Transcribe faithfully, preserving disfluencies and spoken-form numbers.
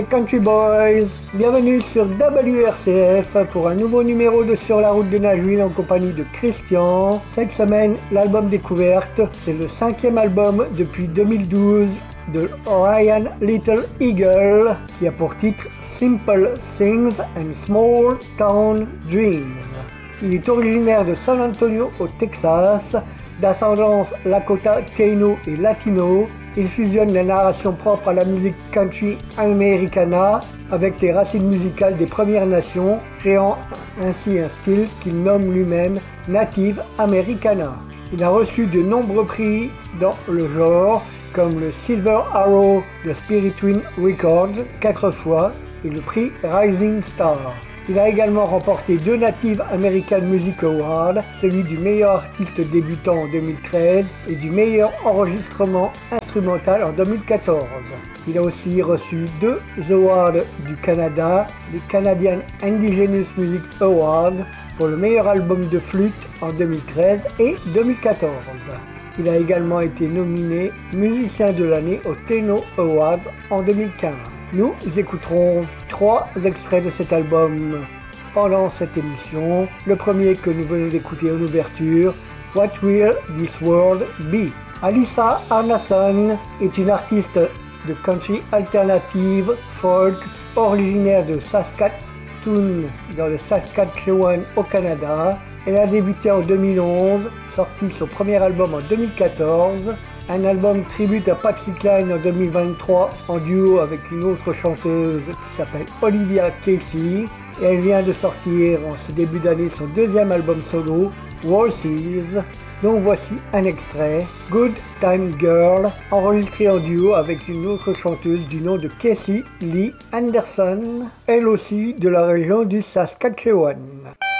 Country Boys, bienvenue sur W R C F pour un nouveau numéro de Sur la route de Nashville en compagnie de Christian. Cette semaine, l'album découverte, c'est le cinquième album depuis deux mille douze de Ryan Little Eagle qui a pour titre Simple Things and Small Town Dreams. Il est originaire de San Antonio au Texas, d'ascendance Lakota, Taino et Latino. Il fusionne la narration propre à la musique country americana avec les racines musicales des Premières Nations, créant ainsi un style qu'il nomme lui-même Native Americana. Il a reçu de nombreux prix dans le genre, comme le Silver Arrow de Spirit Twin Records quatre fois et le prix Rising Star. Il a également remporté deux Native American Music Awards, celui du meilleur artiste débutant en deux mille treize et du meilleur enregistrement instrumental en deux mille quatorze. Il a aussi reçu deux awards du Canada, les Canadian Indigenous Music Awards pour le meilleur album de flûte en deux mille treize et deux mille quatorze. Il a également été nominé musicien de l'année au Taino Awards en deux mille quinze. Nous écouterons trois extraits de cet album pendant cette émission. Le premier que nous venons d'écouter en ouverture, What Will This World Be? Alyssa Arnason est une artiste de country alternative folk originaire de Saskatoon dans le Saskatchewan au Canada. Elle a débuté en deux mille onze, sorti son premier album en deux mille quatorze. Un album tribute à Patsy Cline en deux mille vingt-trois en duo avec une autre chanteuse qui s'appelle Olivia Casey. Et elle vient de sortir en ce début d'année son deuxième album solo, Waltzes. Donc voici un extrait, Good Time Girl, enregistré en duo avec une autre chanteuse du nom de Casey Lee Anderson, elle aussi de la région du Saskatchewan.